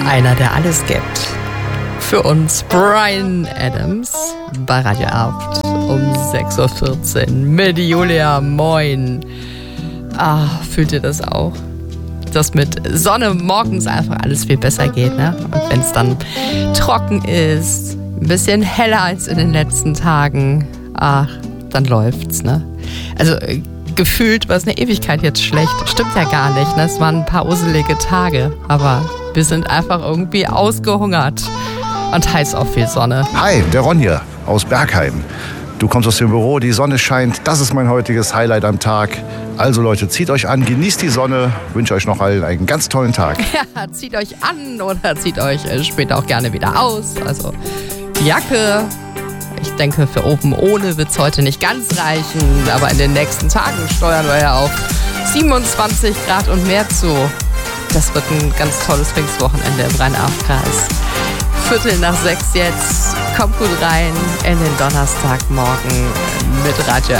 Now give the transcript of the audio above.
Einer, der alles gibt. Für uns Bryan Adams bei Radio Abt um 6.14 Uhr mit Julia. Moin. Fühlt ihr das auch? Dass mit Sonne morgens einfach alles viel besser geht, ne? Und wenn es dann trocken ist, ein bisschen heller als in den letzten Tagen, dann läuft's, ne? Also gefühlt war es eine Ewigkeit jetzt schlecht. Stimmt ja gar nicht, ne? Es waren ein paar uselige Tage, aber wir sind einfach irgendwie ausgehungert und heiß auf viel Sonne. Hi, der Ron hier aus Bergheim. Du kommst aus dem Büro, die Sonne scheint. Das ist mein heutiges Highlight am Tag. Also Leute, zieht euch an, genießt die Sonne. Wünsche euch noch allen einen ganz tollen Tag. Ja, zieht euch an oder zieht euch später auch gerne wieder aus. Also Jacke. Ich denke, für oben ohne wird es heute nicht ganz reichen. Aber in den nächsten Tagen steuern wir ja auf 27 Grad und mehr zu. Das wird ein ganz tolles Pfingstwochenende im Rhein-Ahr-Kreis. 5:45 jetzt. Kommt gut rein in den Donnerstagmorgen mit Radio